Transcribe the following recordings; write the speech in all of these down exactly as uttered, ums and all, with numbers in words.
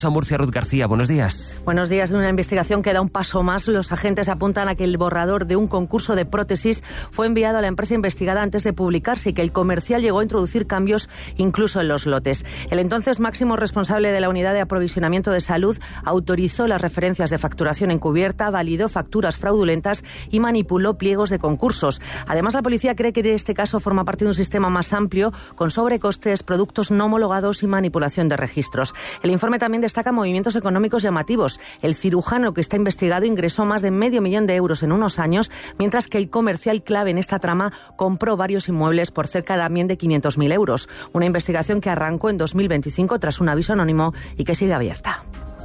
A Murcia, Ruth García, buenos días. Buenos días. De una investigación que da un paso más, los agentes apuntan a que el borrador de un concurso de prótesis fue enviado a la empresa investigada antes de publicarse y que el comercial llegó a introducir cambios incluso en los lotes. El entonces máximo responsable de la unidad de aprovisionamiento de salud autorizó las referencias de facturación encubierta, validó facturas fraudulentas y manipuló pliegos de concursos. Además, la policía cree que este caso forma parte de un sistema más amplio con sobrecostes, productos no homologados y manipulación de registros. El informe también destaca movimientos económicos llamativos. El cirujano que está investigado ingresó más de medio millón de euros en unos años, mientras que el comercial clave en esta trama compró varios inmuebles por cerca también de quinientos mil euros. Una investigación que arrancó en dos mil veinticinco tras un aviso anónimo y que sigue abierta.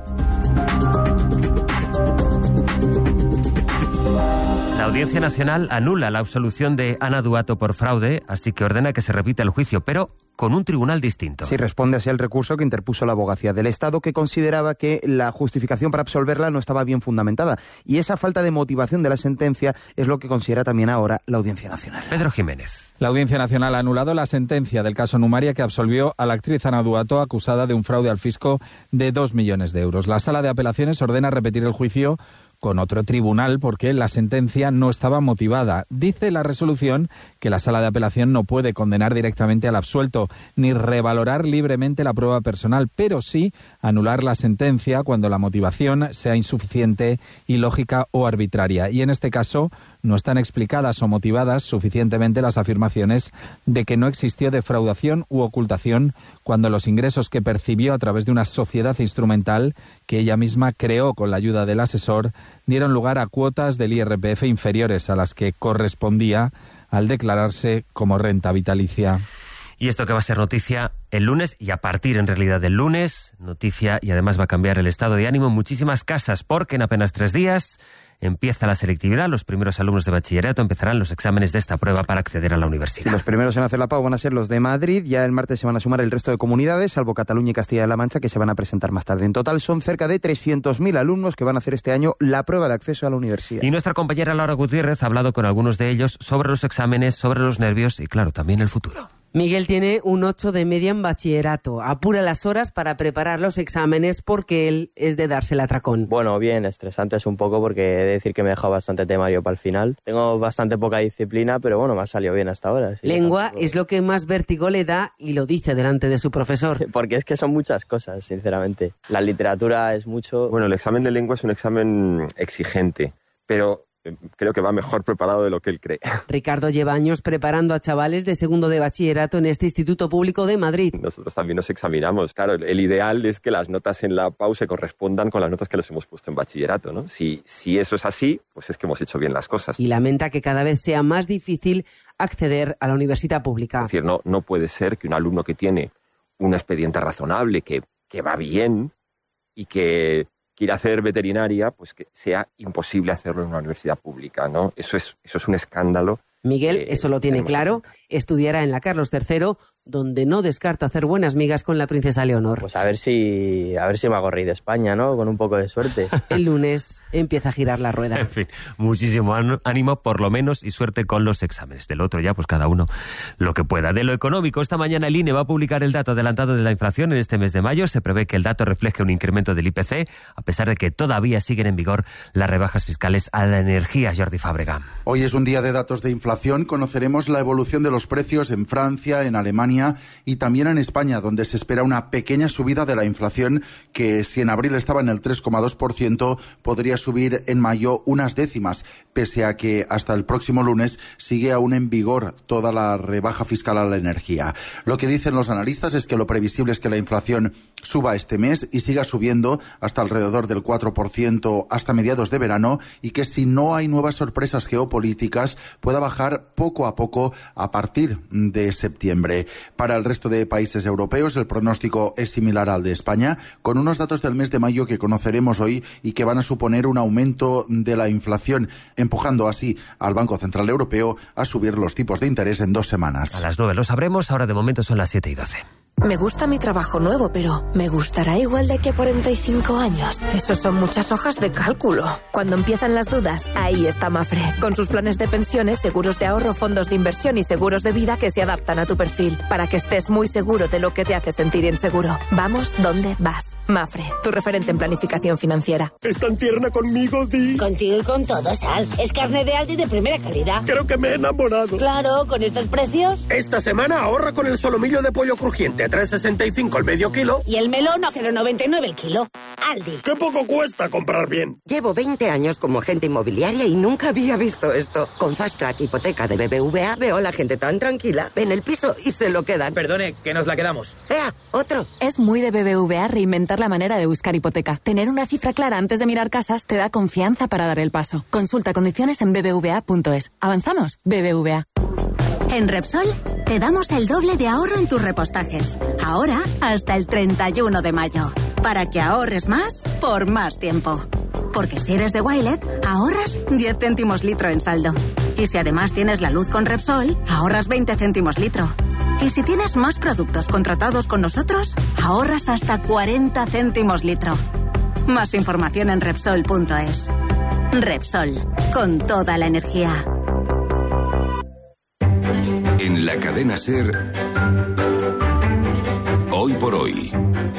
La Audiencia Nacional anula la absolución de Ana Duato por fraude, así que ordena que se repita el juicio, pero con un tribunal distinto. Sí, responde así al recurso que interpuso la Abogacía del Estado, que consideraba que la justificación para absolverla no estaba bien fundamentada. Y esa falta de motivación de la sentencia es lo que considera también ahora la Audiencia Nacional. Pedro Jiménez. La Audiencia Nacional ha anulado la sentencia del caso Numaria que absolvió a la actriz Ana Duato, acusada de un fraude al fisco de dos millones de euros. La Sala de Apelaciones ordena repetir el juicio con otro tribunal porque la sentencia no estaba motivada. Dice la resolución que la Sala de Apelación no puede condenar directamente al absuelto ni revalorar libremente la prueba personal, pero sí anular la sentencia cuando la motivación sea insuficiente, ilógica o arbitraria. Y en este caso no están explicadas o motivadas suficientemente las afirmaciones de que no existió defraudación u ocultación cuando los ingresos que percibió a través de una sociedad instrumental que ella misma creó con la ayuda del asesor dieron lugar a cuotas del I R P F inferiores a las que correspondía al declararse como renta vitalicia. Y esto que va a ser noticia el lunes y a partir en realidad del lunes, noticia y además va a cambiar el estado de ánimo en muchísimas casas porque en apenas tres días empieza la selectividad. Los primeros alumnos de bachillerato empezarán los exámenes de esta prueba para acceder a la universidad. Sí, los primeros en hacer la pau van a ser los de Madrid. Ya el martes se van a sumar el resto de comunidades, salvo Cataluña y Castilla-La Mancha, que se van a presentar más tarde. En total son cerca de trescientos mil alumnos que van a hacer este año la prueba de acceso a la universidad. Y nuestra compañera Laura Gutiérrez ha hablado con algunos de ellos sobre los exámenes, sobre los nervios y, claro, también el futuro. Miguel tiene un ocho de media en bachillerato. Apura las horas para preparar los exámenes porque él es de darse el atracón. Bueno, bien, estresante es un poco porque he de decir que me he dejado bastante temario para el final. Tengo bastante poca disciplina, pero bueno, me ha salido bien hasta ahora. Sí, Lengua tampoco... es lo que más vértigo le da y lo dice delante de su profesor. Porque es que son muchas cosas, sinceramente. La literatura es mucho... Bueno, el examen de lengua es un examen exigente, pero... creo que va mejor preparado de lo que él cree. Ricardo lleva años preparando a chavales de segundo de bachillerato en este Instituto Público de Madrid. Nosotros también nos examinamos. Claro, el ideal es que las notas en la P A U se correspondan con las notas que les hemos puesto en bachillerato, ¿no? Si, si eso es así, pues es que hemos hecho bien las cosas. Y lamenta que cada vez sea más difícil acceder a la universidad pública. Es decir, no, no puede ser que un alumno que tiene un expediente razonable, que, que va bien y que... quiere hacer veterinaria, pues que sea imposible hacerlo en una universidad pública, ¿no? Eso es, eso es un escándalo. Miguel, eh, eso lo tiene claro, estudiará en la Carlos tercero, donde no descarta hacer buenas migas con la princesa Leonor. Pues a ver si a ver si me hago rey de España, ¿no? Con un poco de suerte. El lunes empieza a girar la rueda. En fin, muchísimo ánimo, por lo menos, y suerte con los exámenes. Del otro ya, pues cada uno lo que pueda. De lo económico, esta mañana el I N E va a publicar el dato adelantado de la inflación en este mes de mayo. Se prevé que el dato refleje un incremento del I P C, a pesar de que todavía siguen en vigor las rebajas fiscales a la energía. Jordi Fábrega. Hoy es un día de datos de inflación. Conoceremos la evolución de los precios en Francia, en Alemania y también en España, donde se espera una pequeña subida de la inflación que, si en abril estaba en el tres coma dos por ciento, podría subir en mayo unas décimas, pese a que hasta el próximo lunes sigue aún en vigor toda la rebaja fiscal a la energía. Lo que dicen los analistas es que lo previsible es que la inflación suba este mes y siga subiendo hasta alrededor del cuatro por ciento hasta mediados de verano y que, si no hay nuevas sorpresas geopolíticas, pueda bajar poco a poco a partir de septiembre. Para el resto de países europeos el pronóstico es similar al de España, con unos datos del mes de mayo que conoceremos hoy y que van a suponer un aumento de la inflación, empujando así al Banco Central Europeo a subir los tipos de interés en dos semanas. A las nueve lo sabremos, ahora de momento son las siete y doce. Me gusta mi trabajo nuevo, pero ¿me gustará igual de aquí a cuarenta y cinco años? Esos son muchas hojas de cálculo. Cuando empiezan las dudas, ahí está Mafre, con sus planes de pensiones, seguros de ahorro, fondos de inversión y seguros de vida que se adaptan a tu perfil, para que estés muy seguro de lo que te hace sentir inseguro. Vamos donde vas. Mafre, tu referente en planificación financiera. ¿Es tan tierna conmigo, Di? Contigo y con todo, Sal. Es carne de Aldi de primera calidad. Creo que me he enamorado. Claro, con estos precios. Esta semana ahorra con el solomillo de pollo crujiente, tres sesenta y cinco el medio kilo. Y el melón a cero noventa y nueve el kilo. Aldi. ¡Qué poco cuesta comprar bien! Llevo veinte años como agente inmobiliaria y nunca había visto esto. Con Fast Track Hipoteca de B B V A veo a la gente tan tranquila, ven el piso y se lo quedan. Perdone, que nos la quedamos. ¡Ea, otro! Es muy de B B V A reinventar la manera de buscar hipoteca. Tener una cifra clara antes de mirar casas te da confianza para dar el paso. Consulta condiciones en b b v a punto es. ¿Avanzamos? B B V A. En Repsol te damos el doble de ahorro en tus repostajes. Ahora hasta el treinta y uno de mayo. Para que ahorres más por más tiempo. Porque si eres de Wilet, ahorras diez céntimos litro en saldo. Y si además tienes la luz con Repsol, ahorras veinte céntimos litro. Y si tienes más productos contratados con nosotros, ahorras hasta cuarenta céntimos litro. Más información en Repsol punto es. Repsol, con toda la energía. En la cadena SER, Hoy por Hoy,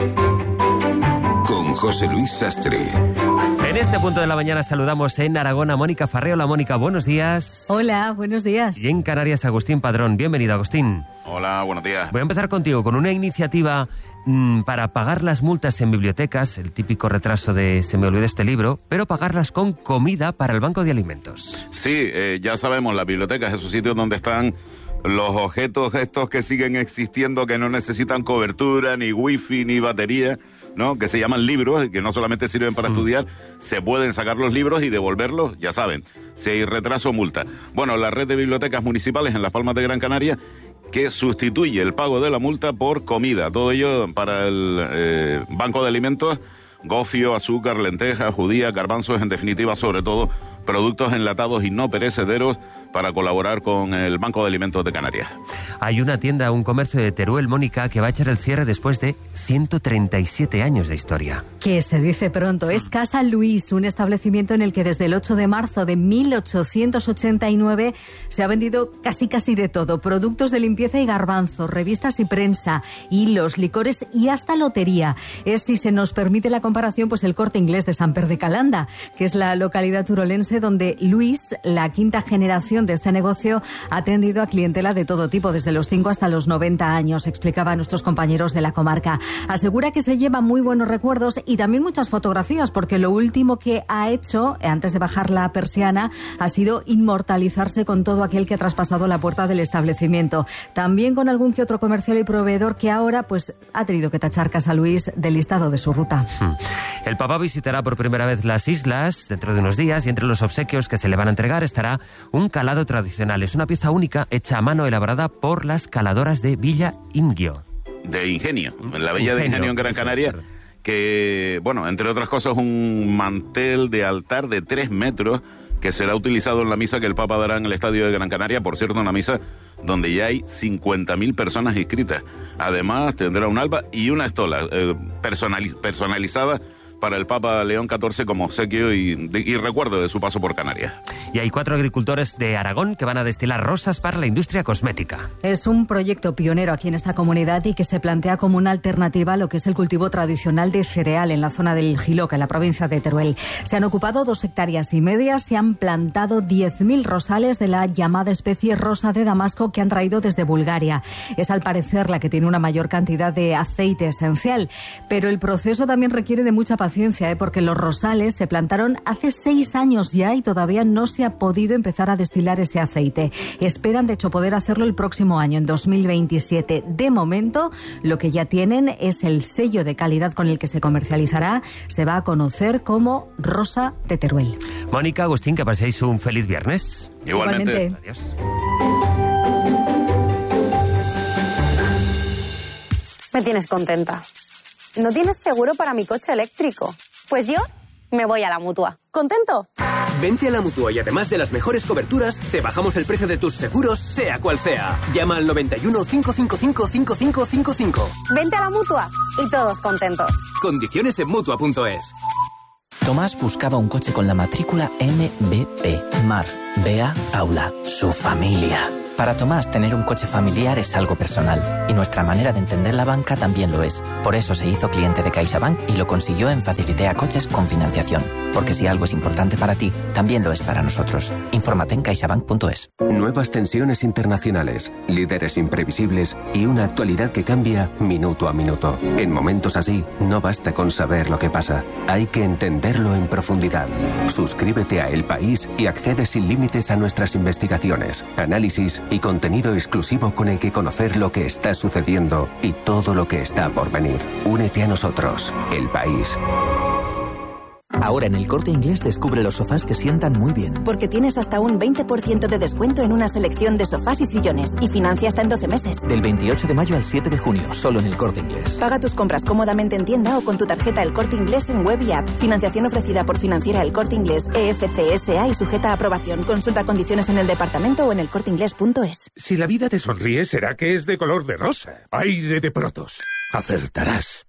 con José Luis Sastre. En este punto de la mañana saludamos en Aragón a Mónica Farré. Hola Mónica, buenos días. Hola, buenos días. Y en Canarias, Agustín Padrón. Bienvenido, Agustín. Hola, buenos días. Voy a empezar contigo con una iniciativa mmm, para pagar las multas en bibliotecas, el típico retraso de se me olvidó este libro, pero pagarlas con comida para el banco de alimentos. Sí, eh, ya sabemos, las bibliotecas, esos sitios donde están los objetos estos que siguen existiendo, que no necesitan cobertura, ni wifi, ni batería, ¿no? Que se llaman libros y que no solamente sirven para mm. estudiar, se pueden sacar los libros y devolverlos, ya saben, si hay retraso, multa. Bueno, la red de bibliotecas municipales en Las Palmas de Gran Canaria, que sustituye el pago de la multa por comida, todo ello para el eh, banco de alimentos, gofio, azúcar, lentejas, judías, garbanzos, en definitiva, sobre todo, productos enlatados y no perecederos para colaborar con el Banco de Alimentos de Canarias. Hay una tienda, un comercio de Teruel, Mónica, que va a echar el cierre después de ciento treinta y siete años de historia. Que se dice pronto. Es Casa Luis, un establecimiento en el que desde el ocho de marzo de mil ochocientos ochenta y nueve se ha vendido casi casi de todo. Productos de limpieza y garbanzos, revistas y prensa, hilos, licores y hasta lotería. Es, si se nos permite la comparación, pues el Corte Inglés de San Pedro de Calanda, que es la localidad turolense donde Luis, la quinta generación de este negocio, ha atendido a clientela de todo tipo, desde los cinco hasta los noventa años, explicaba a nuestros compañeros de la comarca. Asegura que se lleva muy buenos recuerdos y también muchas fotografías, porque lo último que ha hecho, antes de bajar la persiana, ha sido inmortalizarse con todo aquel que ha traspasado la puerta del establecimiento. También con algún que otro comercial y proveedor que ahora pues ha tenido que tachar Casa Luis del listado de su ruta. El Papa visitará por primera vez las islas dentro de unos días y entre los obsequios que se le van a entregar estará un calado tradicional. Es una pieza única hecha a mano, elaborada por las caladoras de Villa Ingenio. De Ingenio, en la Villa de Ingenio en Gran Canaria, que, bueno, entre otras cosas, un mantel de altar de tres metros que será utilizado en la misa que el Papa dará en el Estadio de Gran Canaria, por cierto, una misa donde ya hay cincuenta mil personas inscritas. Además, tendrá un alba y una estola eh, personaliz- personalizada para el Papa León catorce como obsequio y, y recuerdo de su paso por Canarias. Y hay cuatro agricultores de Aragón que van a destilar rosas para la industria cosmética. Es un proyecto pionero aquí en esta comunidad y que se plantea como una alternativa a lo que es el cultivo tradicional de cereal en la zona del Jiloca, en la provincia de Teruel. Se han ocupado dos hectáreas y media, se han plantado diez mil rosales de la llamada especie rosa de Damasco que han traído desde Bulgaria. Es al parecer la que tiene una mayor cantidad de aceite esencial, pero el proceso también requiere de mucha paciencia. Paciencia, ¿eh? porque los rosales se plantaron hace seis años ya y todavía no se ha podido empezar a destilar ese aceite. Esperan, de hecho, poder hacerlo el próximo año, en dos mil veintisiete. De momento, lo que ya tienen es el sello de calidad con el que se comercializará. Se va a conocer como Rosa de Teruel. Mónica, Agustín, que paséis un feliz viernes. Igualmente. Igualmente. Adiós. Me tienes contenta. ¿No tienes seguro para mi coche eléctrico? Pues yo me voy a la Mutua. ¿Contento? Vente a la Mutua y además de las mejores coberturas, te bajamos el precio de tus seguros, sea cual sea. Llama al noventa y uno, cinco cinco cinco, cinco cinco cinco cinco. Vente a la Mutua y todos contentos. Condiciones en Mutua punto es. Tomás buscaba un coche con la matrícula M B P. Mar, Bea, Paula, su familia. Para Tomás, tener un coche familiar es algo personal, y nuestra manera de entender la banca también lo es. Por eso se hizo cliente de CaixaBank y lo consiguió en Facilitea Coches con financiación. Porque si algo es importante para ti, también lo es para nosotros. Infórmate en caixabank punto es. Nuevas tensiones internacionales, líderes imprevisibles y una actualidad que cambia minuto a minuto. En momentos así, no basta con saber lo que pasa, hay que entenderlo en profundidad. Suscríbete a El País y accede sin límites a nuestras investigaciones, análisis y contenido exclusivo con el que conocer lo que está sucediendo y todo lo que está por venir. Únete a nosotros, El País. Ahora en El Corte Inglés descubre los sofás que sientan muy bien. Porque tienes hasta un veinte por ciento de descuento en una selección de sofás y sillones y financia hasta en doce meses. Del veintiocho de mayo al siete de junio, solo en El Corte Inglés. Paga tus compras cómodamente en tienda o con tu tarjeta El Corte Inglés en web y app. Financiación ofrecida por Financiera El Corte Inglés E F C S A y sujeta a aprobación. Consulta condiciones en el departamento o en el corte inglés punto es. Si la vida te sonríe, será que es de color de rosa. Aire de Protos. Acertarás.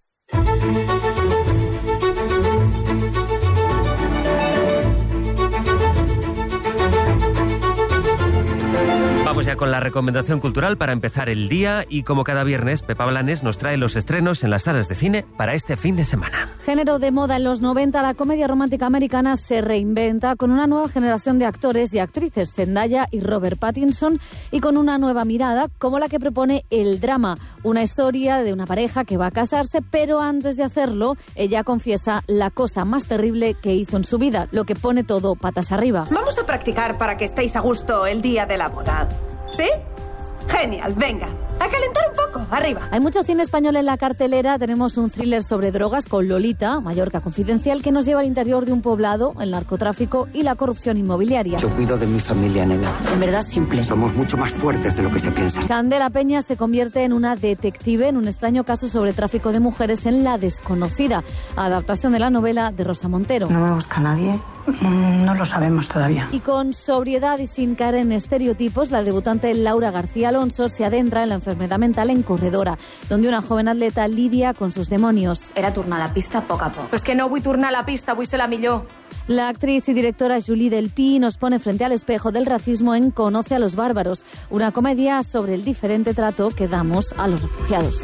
Vamos ya con la recomendación cultural para empezar el día y como cada viernes, Pepa Blanes nos trae los estrenos en las salas de cine para este fin de semana. Género de moda en los noventa, la comedia romántica americana se reinventa con una nueva generación de actores y actrices, Zendaya y Robert Pattinson, y con una nueva mirada como la que propone el drama, una historia de una pareja que va a casarse, pero antes de hacerlo, ella confiesa la cosa más terrible que hizo en su vida, lo que pone todo patas arriba. Vamos a practicar para que estéis a gusto el día de la boda. ¿Sí? Genial, venga, a calentar un poco, arriba. Hay mucho cine español en la cartelera. Tenemos un thriller sobre drogas con Lolita, Mallorca Confidencial, que nos lleva al interior de un poblado, el narcotráfico y la corrupción inmobiliaria. Yo cuido de mi familia, nena. En verdad simple. Somos mucho más fuertes de lo que se piensa. Candela Peña se convierte en una detective en un extraño caso sobre tráfico de mujeres en La Desconocida, adaptación de la novela de Rosa Montero. ¿No me busca nadie? No lo sabemos todavía. Y con sobriedad y sin caer en estereotipos, la debutante Laura García Alonso se adentra en la enfermedad mental en Corredora, donde una joven atleta lidia con sus demonios. Era tornar la pista a poc a poc. Pues que no vull tornar la pista, vull ser la millor. La actriz y directora Julie Delpy nos pone frente al espejo del racismo en Conoce a los bárbaros, una comedia sobre el diferente trato que damos a los refugiados.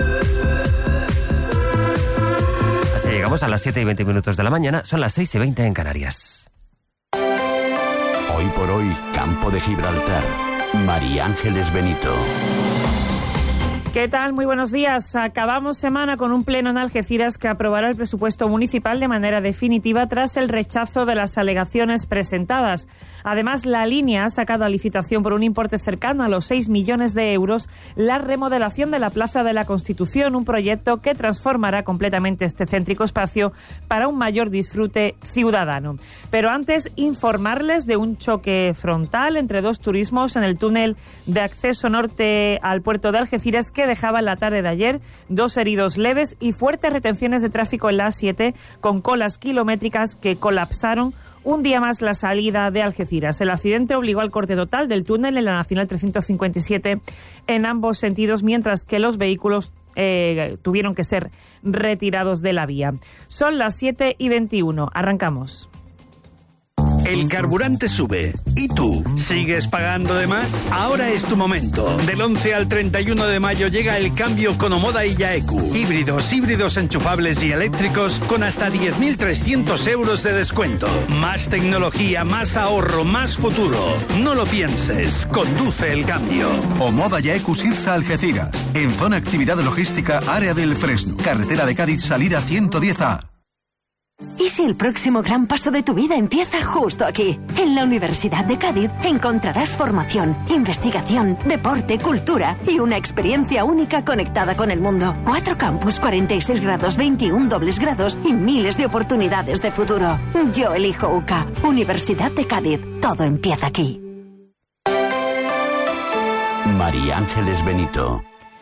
Llegamos a las siete y veinte minutos de la mañana, son las seis y veinte en Canarias. Hoy por hoy, Campo de Gibraltar. María Ángeles Benito. ¿Qué tal? Muy buenos días. Acabamos semana con un pleno en Algeciras que aprobará el presupuesto municipal de manera definitiva tras el rechazo de las alegaciones presentadas. Además, la línea ha sacado a licitación por un importe cercano a los seis millones de euros la remodelación de la Plaza de la Constitución, un proyecto que transformará completamente este céntrico espacio para un mayor disfrute ciudadano. Pero antes, informarles de un choque frontal entre dos turismos en el túnel de acceso norte al puerto de Algeciras que dejaba en la tarde de ayer dos heridos leves y fuertes retenciones de tráfico en la A siete con colas kilométricas que colapsaron un día más la salida de Algeciras. El accidente obligó al corte total del túnel en la Nacional trescientos cincuenta y siete en ambos sentidos, mientras que los vehículos eh, tuvieron que ser retirados de la vía. Son las siete y veintiuno. Arrancamos. El carburante sube. ¿Y tú? ¿Sigues pagando de más? Ahora es tu momento. Del once al treinta y uno de mayo llega el cambio con Omoda y Yaeku. Híbridos, híbridos enchufables y eléctricos con hasta diez mil trescientos euros de descuento. Más tecnología, más ahorro, más futuro. No lo pienses. Conduce el cambio. Omoda Yaeku Sirsa Algeciras. En zona actividad logística, área del Fresno. Carretera de Cádiz, salida ciento diez A. ¿Y si el próximo gran paso de tu vida empieza justo aquí? En la Universidad de Cádiz encontrarás formación, investigación, deporte, cultura y una experiencia única conectada con el mundo. Cuatro campus, cuarenta y seis grados, veintiún dobles grados y miles de oportunidades de futuro. Yo elijo U C A. Universidad de Cádiz. Todo empieza aquí. María Ángeles Benito.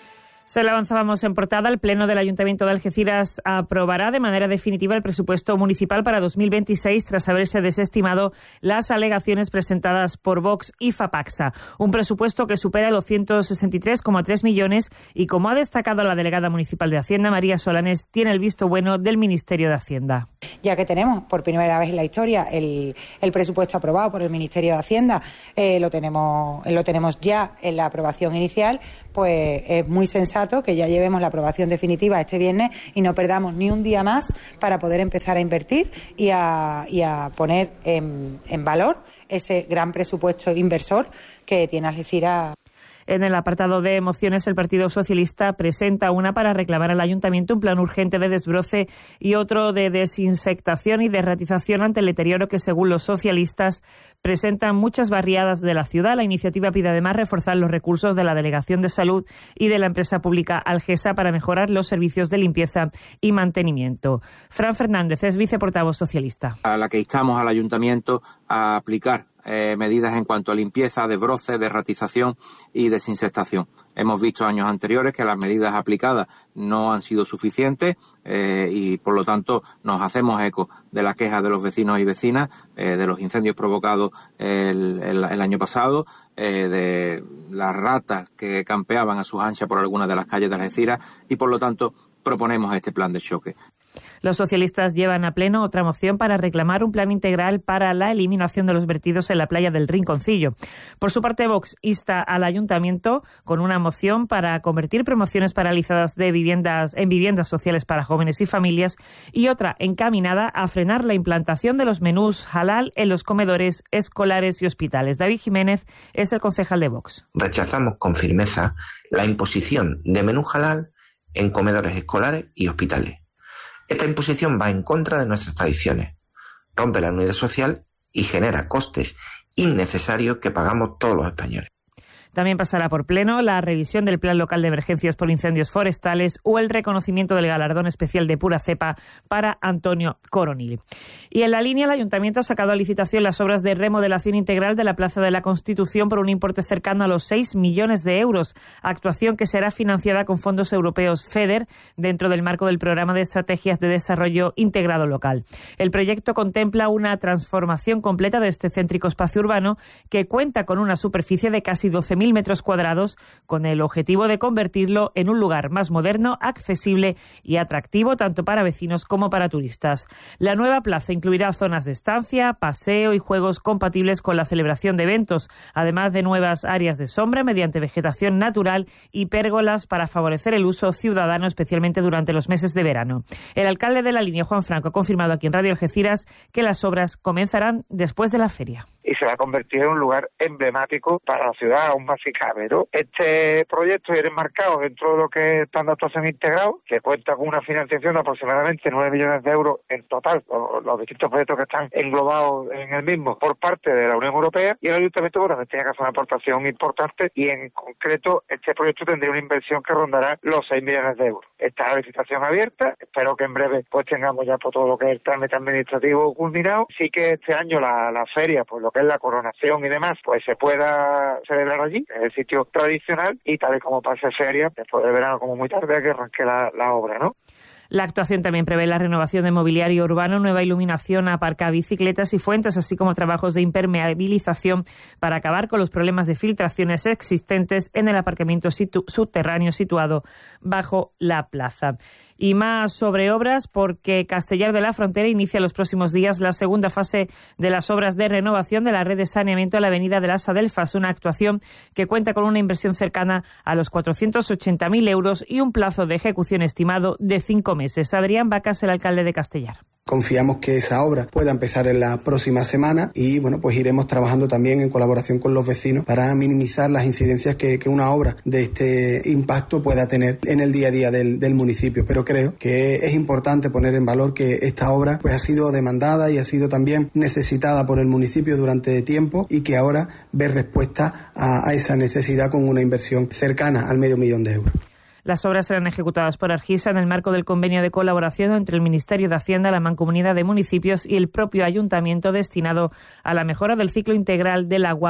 Se lo avanzábamos en portada. El Pleno del Ayuntamiento de Algeciras aprobará de manera definitiva el presupuesto municipal para dos mil veintiséis tras haberse desestimado las alegaciones presentadas por Vox y Fapaxa. Un presupuesto que supera los ciento sesenta y tres coma tres millones y, como ha destacado la delegada municipal de Hacienda, María Solanes, tiene el visto bueno del Ministerio de Hacienda. Ya que tenemos por primera vez en la historia el, el presupuesto aprobado por el Ministerio de Hacienda, eh, lo tenemos, lo tenemos ya en la aprobación inicial, pues es muy sensato que ya llevemos la aprobación definitiva este viernes y no perdamos ni un día más para poder empezar a invertir y a, y a poner en, en valor ese gran presupuesto inversor que tiene Algeciras. En el apartado de mociones, el Partido Socialista presenta una para reclamar al Ayuntamiento un plan urgente de desbroce y otro de desinsectación y de ratización ante el deterioro que, según los socialistas, presentan muchas barriadas de la ciudad. La iniciativa pide además reforzar los recursos de la Delegación de Salud y de la empresa pública Algesa para mejorar los servicios de limpieza y mantenimiento. Fran Fernández es viceportavoz socialista. A la que instamos al Ayuntamiento a aplicar Eh, medidas en cuanto a limpieza, desbroce, derratización y desinsectación. Hemos visto años anteriores que las medidas aplicadas no han sido suficientes eh, y, por lo tanto, nos hacemos eco de la queja de los vecinos y vecinas, eh, de los incendios provocados el, el, el año pasado, eh, de las ratas que campeaban a sus anchas por algunas de las calles de Algeciras y, por lo tanto, proponemos este plan de choque. Los socialistas llevan a pleno otra moción para reclamar un plan integral para la eliminación de los vertidos en la playa del Rinconcillo. Por su parte, Vox insta al Ayuntamiento con una moción para convertir promociones paralizadas de viviendas en viviendas sociales para jóvenes y familias y otra encaminada a frenar la implantación de los menús halal en los comedores escolares y hospitales. David Jiménez es el concejal de Vox. Rechazamos con firmeza la imposición de menú halal en comedores escolares y hospitales. Esta imposición va en contra de nuestras tradiciones, rompe la unidad social y genera costes innecesarios que pagamos todos los españoles. También pasará por pleno la revisión del Plan Local de Emergencias por Incendios Forestales o el reconocimiento del galardón especial de pura cepa para Antonio Coronil. Y en la línea, el Ayuntamiento ha sacado a licitación las obras de remodelación integral de la Plaza de la Constitución por un importe cercano a los seis millones de euros, actuación que será financiada con fondos europeos FEDER dentro del marco del Programa de Estrategias de Desarrollo Integrado Local. El proyecto contempla una transformación completa de este céntrico espacio urbano que cuenta con una superficie de casi doce mil metros cuadrados, con el objetivo de convertirlo en un lugar más moderno, accesible y atractivo tanto para vecinos como para turistas. La nueva plaza incluirá zonas de estancia, paseo y juegos compatibles con la celebración de eventos, además de nuevas áreas de sombra mediante vegetación natural y pérgolas para favorecer el uso ciudadano, especialmente durante los meses de verano. El alcalde de la línea, Juan Franco, ha confirmado aquí en Radio Algeciras que las obras comenzarán después de la feria. Y se va a convertir en un lugar emblemático para la ciudad, aún más si cabe, ¿no? Este proyecto viene enmarcado dentro de lo que es el plan de actuación integrado, que cuenta con una financiación de aproximadamente nueve millones de euros en total, los, los distintos proyectos que están englobados en el mismo, por parte de la Unión Europea, y el Ayuntamiento bueno, tiene que hacer una aportación importante, y en concreto este proyecto tendría una inversión que rondará los seis millones de euros. Está la licitación abierta, espero que en breve pues tengamos ya por todo lo que es el trámite administrativo culminado. Sí que este año la, la feria, pues lo que es la coronación y demás, pues se pueda celebrar allí, en el sitio tradicional, y tal y como pase feria, después del verano como muy tarde que arranque la, la obra, ¿no? La actuación también prevé la renovación de mobiliario urbano, nueva iluminación, aparcabicicletas y fuentes, así como trabajos de impermeabilización para acabar con los problemas de filtraciones existentes en el aparcamiento situ- subterráneo situado bajo la plaza. Y más sobre obras, porque Castellar de la Frontera inicia los próximos días la segunda fase de las obras de renovación de la red de saneamiento de la avenida de las Adelfas, una actuación que cuenta con una inversión cercana a los cuatrocientos ochenta mil euros y un plazo de ejecución estimado de cinco meses. Adrián Vacas, el alcalde de Castellar. Confiamos que esa obra pueda empezar en la próxima semana y bueno, pues iremos trabajando también en colaboración con los vecinos para minimizar las incidencias que, que una obra de este impacto pueda tener en el día a día del, del municipio. Pero creo que es importante poner en valor que esta obra pues ha sido demandada y ha sido también necesitada por el municipio durante tiempo y que ahora ve respuesta a, a esa necesidad con una inversión cercana al medio millón de euros. Las obras serán ejecutadas por Argisa en el marco del convenio de colaboración entre el Ministerio de Hacienda, la Mancomunidad de Municipios y el propio Ayuntamiento, destinado a la mejora del ciclo integral del agua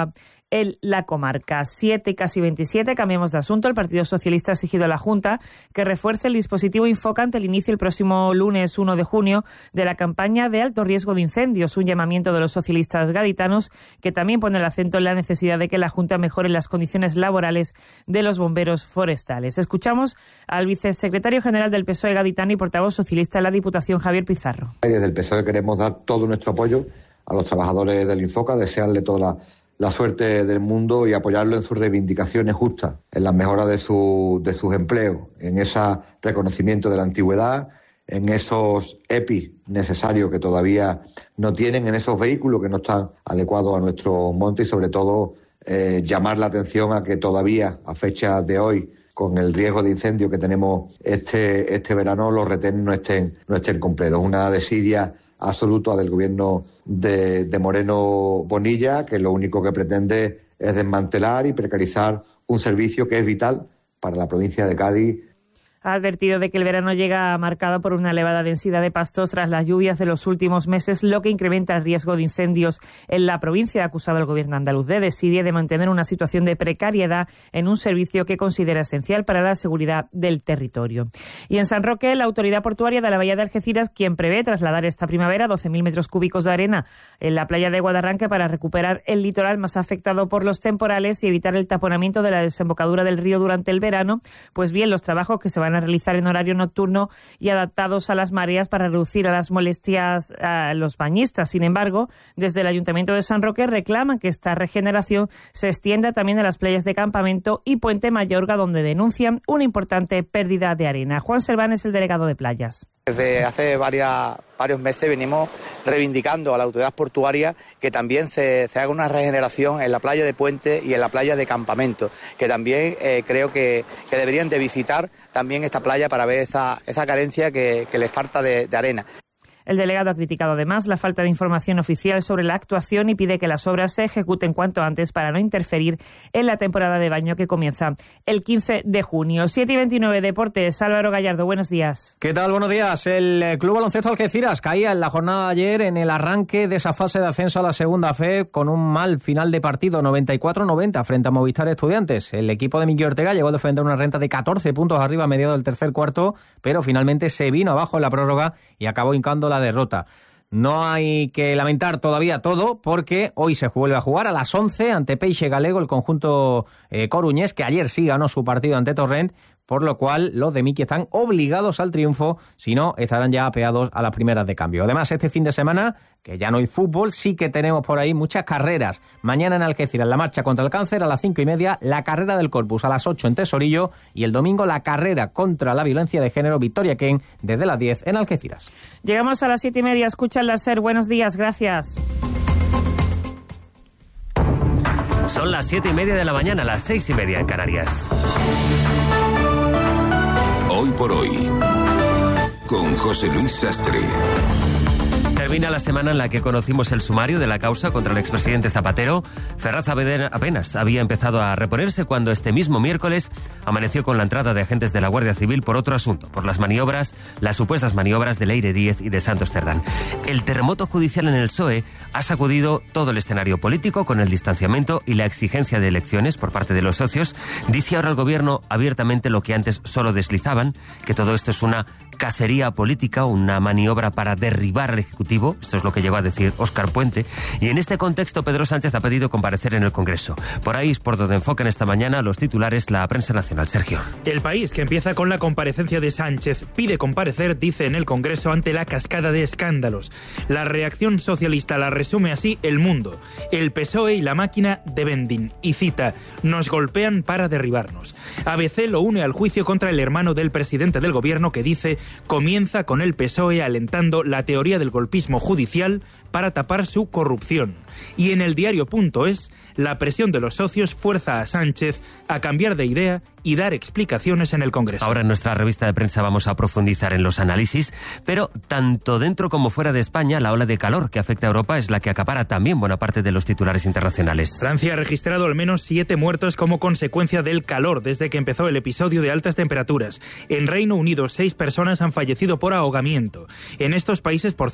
en la comarca. siete y casi veintisiete, cambiamos de asunto. El Partido Socialista ha exigido a la Junta que refuerce el dispositivo Infoca ante el inicio el próximo lunes uno de junio de la campaña de alto riesgo de incendios, un llamamiento de los socialistas gaditanos que también pone el acento en la necesidad de que la Junta mejore las condiciones laborales de los bomberos forestales. Escuchamos al vicesecretario general del P S O E gaditano y portavoz socialista en la Diputación, Javier Pizarro. Desde el P S O E queremos dar todo nuestro apoyo a los trabajadores del Infoca, desearle toda la, la suerte del mundo y apoyarlo en sus reivindicaciones justas, en la mejora de, su, de sus empleos, en ese reconocimiento de la antigüedad, en esos E P I necesarios que todavía no tienen, en esos vehículos que no están adecuados a nuestro monte y sobre todo eh, llamar la atención a que todavía a fecha de hoy, con el riesgo de incendio que tenemos este este verano, los retenes no estén no estén completos. Una desidia absoluta del gobierno de, de Moreno Bonilla, que lo único que pretende es desmantelar y precarizar un servicio que es vital para la provincia de Cádiz. Ha advertido de que el verano llega marcado por una elevada densidad de pastos tras las lluvias de los últimos meses, lo que incrementa el riesgo de incendios en la provincia. Ha acusado al gobierno andaluz de desidia de mantener una situación de precariedad en un servicio que considera esencial para la seguridad del territorio. Y en San Roque, la autoridad portuaria de la bahía de Algeciras, quien prevé trasladar esta primavera doce mil metros cúbicos de arena en la playa de Guadarranque para recuperar el litoral más afectado por los temporales y evitar el taponamiento de la desembocadura del río durante el verano, pues bien, los trabajos que se van a realizar en horario nocturno y adaptados a las mareas para reducir a las molestias a los bañistas. Sin embargo, desde el Ayuntamiento de San Roque reclaman que esta regeneración se extienda también a las playas de Campamento y Puente Mayorga, donde denuncian una importante pérdida de arena. Juan Serván es el delegado de playas. Desde hace varias, varios meses venimos reivindicando a la autoridad portuaria que también se, se haga una regeneración en la playa de Puente y en la playa de Campamento, que también eh, creo que, que deberían de visitar también esta playa para ver esa, esa carencia que, que les falta de, de arena. El delegado ha criticado además la falta de información oficial sobre la actuación y pide que las obras se ejecuten cuanto antes para no interferir en la temporada de baño que comienza el quince de junio. siete y veintinueve, Deportes. Álvaro Gallardo, buenos días. ¿Qué tal? Buenos días. El Club Baloncesto Algeciras caía en la jornada de ayer en el arranque de esa fase de ascenso a la segunda F con un mal final de partido, noventa y cuatro noventa frente a Movistar Estudiantes. El equipo de Miki Ortega llegó a defender una renta de catorce puntos arriba a mediado del tercer cuarto, pero finalmente se vino abajo en la prórroga y acabó hincando la derrota. No hay que lamentar todavía todo porque hoy se vuelve a jugar a las once ante Peixe Galego, el conjunto eh, coruñés, que ayer sí ganó su partido ante Torrent, por lo cual los de Miki están obligados al triunfo, si no estarán ya apeados a las primeras de cambio. Además, este fin de semana, que ya no hay fútbol, sí que tenemos por ahí muchas carreras. Mañana en Algeciras la marcha contra el cáncer a las cinco y media, la carrera del Corpus a las ocho en Tesorillo y el domingo la carrera contra la violencia de género Victoria Ken desde las diez en Algeciras. Llegamos a las siete y media, escucha la SER. Buenos días, gracias. Son las siete y media de la mañana, las seis y media en Canarias. Hoy por hoy, con José Luis Sastre. Termina la semana en la que conocimos el sumario de la causa contra el expresidente Zapatero. Ferraz apenas había empezado a reponerse cuando este mismo miércoles amaneció con la entrada de agentes de la Guardia Civil por otro asunto, por las maniobras, las supuestas maniobras de Leire Díez y de Santos Cerdán. El terremoto judicial en el P S O E ha sacudido todo el escenario político con el distanciamiento y la exigencia de elecciones por parte de los socios. Dice ahora el gobierno abiertamente lo que antes solo deslizaban, que todo esto es una cacería política, una maniobra para derribar al Ejecutivo. Esto es lo que llegó a decir Óscar Puente. Y en este contexto, Pedro Sánchez ha pedido comparecer en el Congreso. Por ahí es por donde enfocan esta mañana los titulares la prensa nacional. Sergio. El País, que empieza con la comparecencia de Sánchez, pide comparecer, dice, en el Congreso ante la cascada de escándalos. La reacción socialista la resume así El Mundo. El P S O E y la máquina de vending. Y cita, nos golpean para derribarnos. A B C lo une al juicio contra el hermano del presidente del gobierno que dice, comienza con el P S O E alentando la teoría del golpismo judicial para tapar su corrupción. Y en el diario.es, la presión de los socios fuerza a Sánchez a cambiar de idea y dar explicaciones en el Congreso. Ahora en nuestra revista de prensa vamos a profundizar en los análisis, pero tanto dentro como fuera de España, la ola de calor que afecta a Europa es la que acapara también buena parte de los titulares internacionales. Francia ha registrado al menos siete muertos como consecuencia del calor desde que empezó el episodio de altas temperaturas. En Reino Unido, seis personas han fallecido por ahogamiento. En estos países, por cierto, se han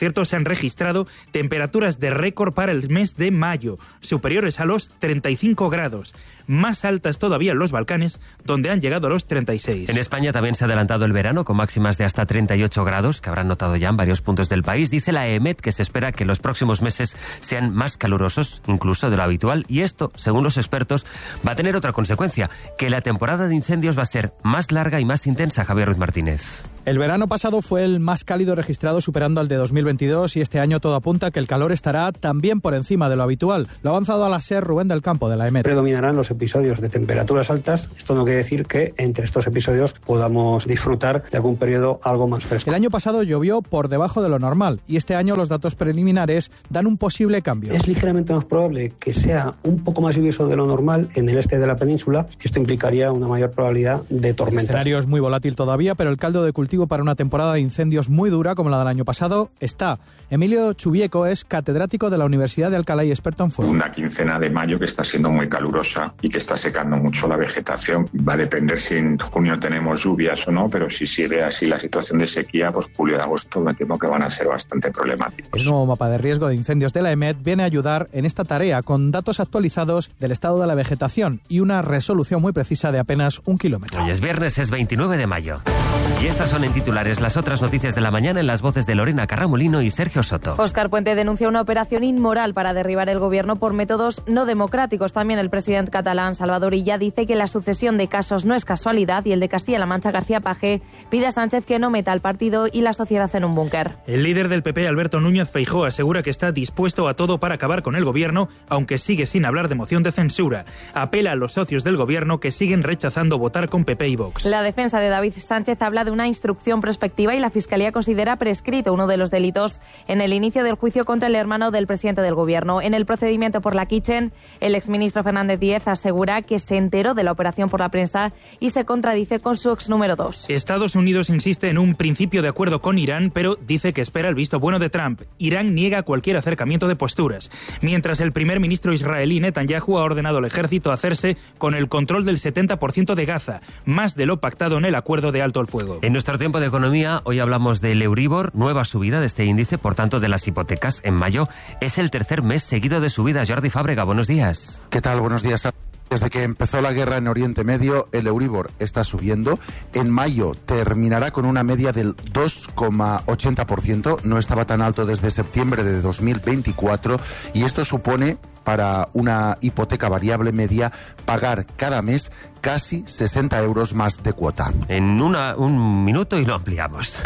registrado temperaturas de récord para el mes de mayo, superiores a los treinta y cinco grados. Más altas todavía en los Balcanes, donde han llegado a los treinta y seis. En España también se ha adelantado el verano, con máximas de hasta treinta y ocho grados, que habrán notado ya en varios puntos del país. Dice la EMET que se espera que los próximos meses sean más calurosos, incluso de lo habitual, y esto, según los expertos, va a tener otra consecuencia, que la temporada de incendios va a ser más larga y más intensa. Javier Ruiz Martínez. El verano pasado fue el más cálido registrado, superando al de dos mil veintidós, y este año todo apunta que el calor estará también por encima de lo habitual. Lo ha avanzado a la SER Rubén del Campo, de la EMET. Predominarán los episodios de temperaturas altas. Esto no quiere decir que entre estos episodios podamos disfrutar de algún periodo algo más fresco. El año pasado llovió por debajo de lo normal, y este año los datos preliminares dan un posible cambio. Es ligeramente más probable que sea un poco más lluvioso de lo normal en el este de la península. Esto implicaría una mayor probabilidad de tormentas. El escenario es muy volátil todavía, pero el caldo de cultivo para una temporada de incendios muy dura como la del año pasado está. Emilio Chubieco es catedrático de la Universidad de Alcalá y experto en fuego. Una quincena de mayo que está siendo muy calurosa y que está secando mucho la vegetación. Va a depender si en junio tenemos lluvias o no, pero si sigue así la situación de sequía, pues julio y agosto me temo que van a ser bastante problemáticos. El nuevo mapa de riesgo de incendios de la EMET viene a ayudar en esta tarea con datos actualizados del estado de la vegetación y una resolución muy precisa de apenas un kilómetro. Hoy es viernes, es veintinueve de mayo. Y estas son en titulares las otras noticias de la mañana en las voces de Lorena Carramolino y Sergio Soto. Óscar Puente denuncia una operación inmoral para derribar el gobierno por métodos no democráticos. También el presidente catalán Salvador Illa dice que la sucesión de casos no es casualidad y el de Castilla-La Mancha, García Paje, pide a Sánchez que no meta al partido y la sociedad en un búnker. El líder del P P, Alberto Núñez Feijóo, asegura que está dispuesto a todo para acabar con el gobierno, aunque sigue sin hablar de moción de censura. Apela a los socios del gobierno que siguen rechazando votar con P P y Vox. La defensa de David Sánchez habla de una instrucción prospectiva y la Fiscalía considera prescrito uno de los delitos en el inicio del juicio contra el hermano del presidente del gobierno. En el procedimiento por la Kitchen, el exministro Fernández Díez asegura que se enteró de la operación por la prensa y se contradice con su ex número dos. Estados Unidos insiste en un principio de acuerdo con Irán, pero dice que espera el visto bueno de Trump. Irán niega cualquier acercamiento de posturas, mientras el primer ministro israelí Netanyahu ha ordenado al ejército hacerse con el control del setenta por ciento de Gaza, más de lo pactado en el acuerdo de alto el fuego. En nuestro tiempo de economía, hoy hablamos del Euribor, nueva subida de este índice, por tanto de las hipotecas en mayo. Es el tercer mes seguido de subida. Jordi Fábrega, buenos días. ¿Qué tal? Buenos días. Desde que empezó la guerra en Oriente Medio, el Euribor está subiendo. En mayo terminará con una media del dos coma ochenta por ciento. No estaba tan alto desde septiembre de dos mil veinticuatro. Y esto supone, para una hipoteca variable media, pagar cada mes casi sesenta euros más de cuota. En una, un minuto y lo ampliamos.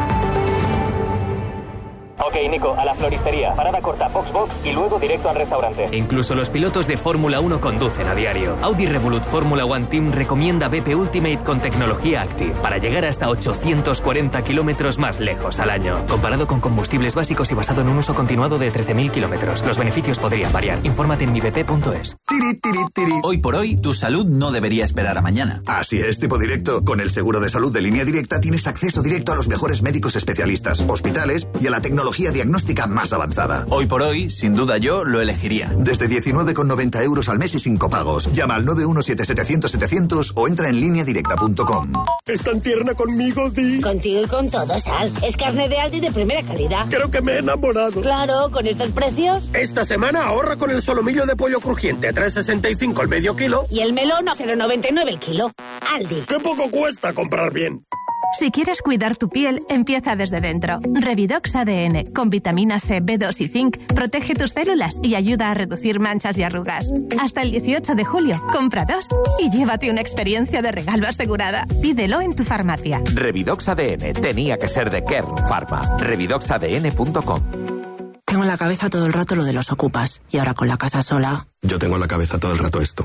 Ok, Nico, a la floristería. Parada corta, box box y luego directo al restaurante. Incluso los pilotos de Fórmula uno conducen a diario. Audi Revolut Fórmula One Team recomienda B P Ultimate con tecnología Active para llegar hasta ochocientos cuarenta kilómetros más lejos al año. Comparado con combustibles básicos y basado en un uso continuado de trece mil kilómetros. Los beneficios podrían variar. Infórmate en mi b p punto es. Tiri, tiri, tiri. Hoy por hoy, tu salud no debería esperar a mañana. Así es, tipo directo. Con el seguro de salud de Línea Directa tienes acceso directo a los mejores médicos especialistas, hospitales y a la tecnología diagnóstica más avanzada. Hoy por hoy, sin duda yo lo elegiría. Desde diecinueve con noventa euros al mes y sin copagos. Llama al nueve uno siete setecientos setecientos o entra en línea directa punto com. ¿Es tan tierna conmigo, Di? Contigo y con todo, Sal. Es carne de Aldi de primera calidad. Creo que me he enamorado. Claro, con estos precios. Esta semana ahorra con el solomillo de pollo crujiente a tres sesenta y cinco el medio kilo. Y el melón a cero noventa y nueve el kilo. Aldi. ¡Qué poco cuesta comprar bien! Si quieres cuidar tu piel, empieza desde dentro. Revidox A D N, con vitamina C, B dos y zinc, protege tus células y ayuda a reducir manchas y arrugas. Hasta el dieciocho de julio, compra dos y llévate una experiencia de regalo asegurada. Pídelo en tu farmacia. Revidox A D N, tenía que ser de Kern Pharma. revidox a d n punto com. Tengo en la cabeza todo el rato lo de los ocupas. Y ahora con la casa sola... Yo tengo en la cabeza todo el rato esto.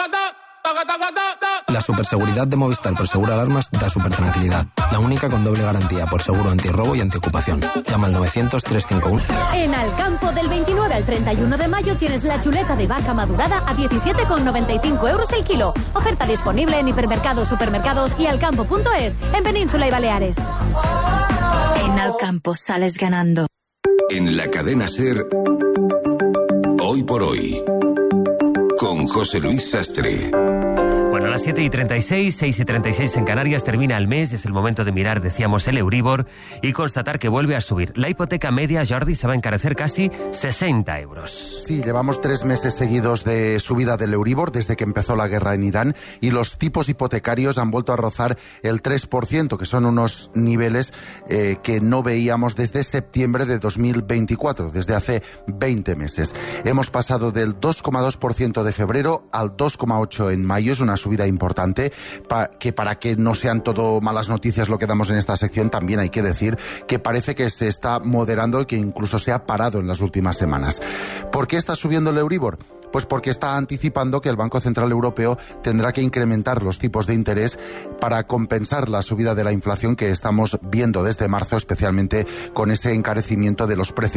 La superseguridad de Movistar por Seguro Alarmas da super tranquilidad. La única con doble garantía por seguro antirrobo y antiocupación. Llama al novecientos, trescientos cincuenta y uno. En Alcampo, del veintinueve al treinta y uno de mayo, tienes la chuleta de vaca madurada a diecisiete con noventa y cinco euros el kilo. Oferta disponible en hipermercados, supermercados y alcampo punto es, en Península y Baleares. En Alcampo sales ganando. En la cadena SER, Hoy por Hoy, con José Luis Sastre. Bueno, Son las siete y treinta y seis, seis y treinta y seis en Canarias, termina el mes, es el momento de mirar, decíamos, el Euribor y constatar que vuelve a subir. La hipoteca media, Jordi, se va a encarecer casi sesenta euros. Sí, llevamos tres meses seguidos de subida del Euribor desde que empezó la guerra en Irán y los tipos hipotecarios han vuelto a rozar el tres por ciento, que son unos niveles eh, que no veíamos desde septiembre de dos mil veinticuatro, desde hace veinte meses. Hemos pasado del dos coma dos por ciento de febrero al dos coma ocho por ciento en mayo, es una subida importante, pa, que para que no sean todo malas noticias lo que damos en esta sección, también hay que decir que parece que se está moderando y que incluso se ha parado en las últimas semanas. ¿Por qué está subiendo el Euribor? Pues porque está anticipando que el Banco Central Europeo tendrá que incrementar los tipos de interés para compensar la subida de la inflación que estamos viendo desde marzo, especialmente con ese encarecimiento de los precios